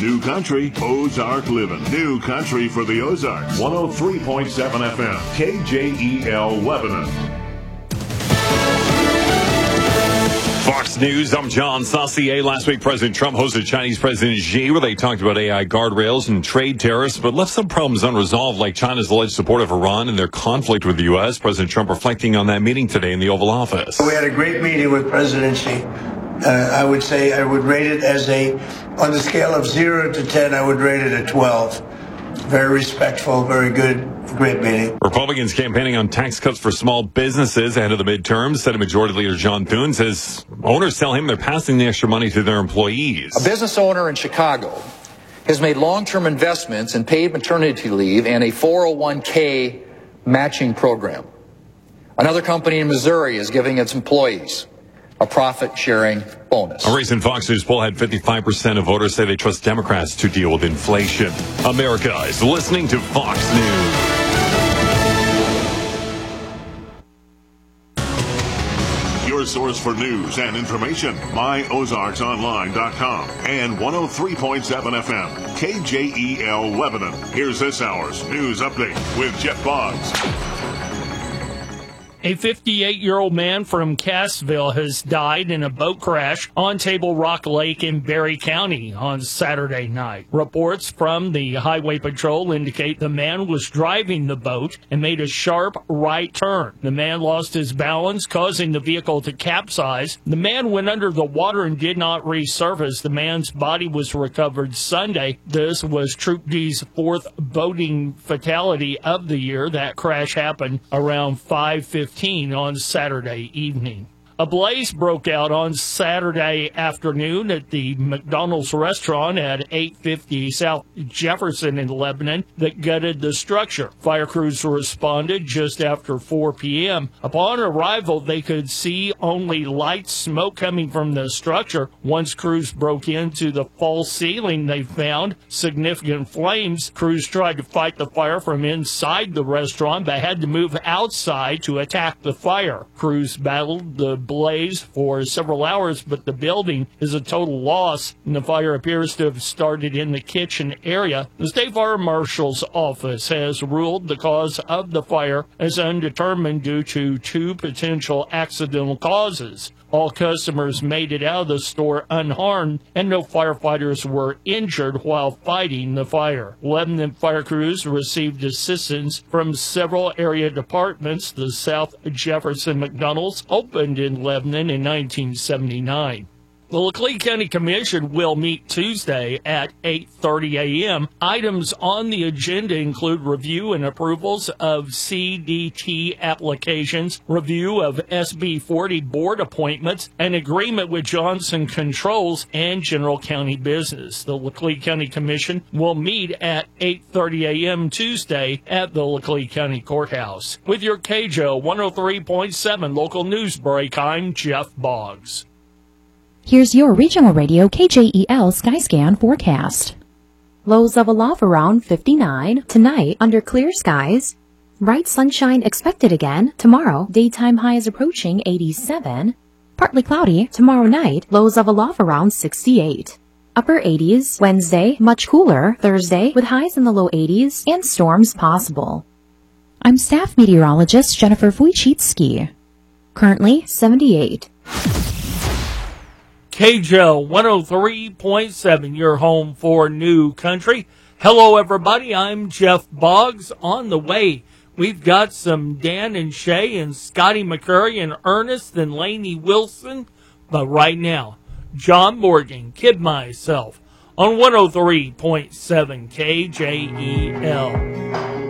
New Country, Ozark Living. New Country for the Ozarks. 103.7 FM, KJEL Lebanon. Fox News, I'm John Saucier. Last week, President Trump hosted Chinese President Xi, where they talked about AI guardrails and trade tariffs, but left some problems unresolved, like China's alleged support of Iran and their conflict with the U.S. President Trump reflecting on that meeting today in the Oval Office. We had a great meeting with President Xi. I would say I would rate it as on the scale of 0 to 10, I would rate it a 12. Very respectful, very good, great meeting. Republicans campaigning on tax cuts for small businesses ahead of the midterms. Senate Majority Leader John Thune says owners tell him they're passing the extra money to their employees. A business owner in Chicago has made long-term investments in paid maternity leave and a 401k matching program. Another company in Missouri is giving its employees a profit-sharing bonus. A recent Fox News poll had 55% of voters say they trust Democrats to deal with inflation. America is listening to Fox News. Your source for news and information, myozarksonline.com and 103.7 FM, KJEL Lebanon. Here's this hour's news update with Jeff Boggs. A 58-year-old man from Cassville has died in a boat crash on Table Rock Lake in Berry County on Saturday night. Reports from the Highway Patrol indicate the man was driving the boat and made a sharp right turn. The man lost his balance, causing the vehicle to capsize. The man went under the water and did not resurface. The man's body was recovered Sunday. This was Troop D's fourth boating fatality of the year. That crash happened around 5:15 on Saturday evening. A blaze broke out on Saturday afternoon at the McDonald's restaurant at 850 South Jefferson in Lebanon that gutted the structure. Fire crews responded just after 4 p.m. Upon arrival, they could see only light smoke coming from the structure. Once crews broke into the false ceiling, they found significant flames. Crews tried to fight the fire from inside the restaurant, but had to move outside to attack the fire. Crews battled the blaze for several hours, but the building is a total loss, and the fire appears to have started in the kitchen area. The State Fire Marshal's office has ruled the cause of the fire as undetermined due to two potential accidental causes. All customers made it out of the store unharmed, and no firefighters were injured while fighting the fire. Lebanon fire crews received assistance from several area departments. The South Jefferson McDonald's opened in Lebanon in 1979. The Laclede County Commission will meet Tuesday at 8:30 a.m. Items on the agenda include review and approvals of CDT applications, review of SB 40 board appointments, an agreement with Johnson Controls, and general county business. The Laclede County Commission will meet at 8:30 a.m. Tuesday at the Laclede County Courthouse. With your KJO 103.7 local news break, I'm Jeff Boggs. Here's your regional radio KJEL Skyscan forecast. Lows of aloft around 59. Tonight, under clear skies. Bright sunshine expected again. Tomorrow, daytime highs approaching 87. Partly cloudy. Tomorrow night, lows of aloft around 68. Upper 80s. Wednesday, much cooler. Thursday, with highs in the low 80s and storms possible. I'm staff meteorologist Jennifer Wojcicki. Currently, 78. KJO 103.7, your home for New Country. Hello, everybody. I'm Jeff Boggs. On the way, we've got some Dan and Shay and Scotty McCurry and Ernest and Lainey Wilson. But right now, John Morgan, Kid Myself, on 103.7 KJEL.